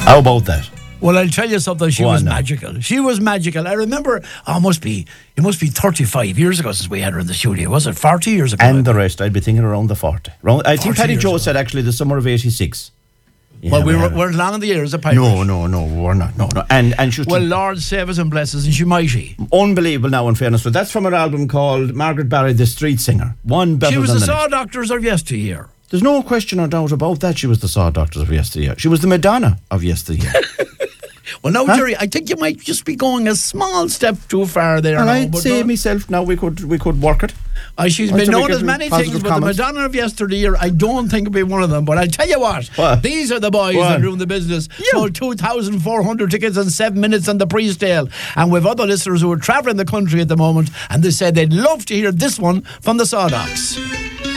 How about that? Well, I'll tell you something. She Go was on now. magical. She was magical. I remember. It must be 35 years ago since we had her in the studio. Was it 40 years ago? And the rest, I'd be thinking around the 40. I think 40 Paddy years Joe ago. said actually the summer of 86. Yeah, well, we had her. weren't long in the years of Pirates. No, we're not. No. And she was Well, Lord save us and bless us, and she mighty. unbelievable now, in fairness. But that's from her album called Margaret Barry, The Street Singer. One better She was than the the Saw next. Doctors of yesteryear. There's no question or doubt about that. She was the Saw Doctors of yesteryear. She was the Madonna of yesteryear. Well, now, Jerry, I think you might just be going a small step too far there. And now, I'd but say no. myself now we could work it. She's I'd been say we known could as do many positive things, but comments. the Madonna of yesteryear, I don't think will be one of them. But I'll tell you what, these are the boys that ruin the business. Sold 2,400 tickets in 7 minutes on the pre-sale. And we've other listeners who are travelling the country at the moment, and they said they'd love to hear this one from the Sawdocs.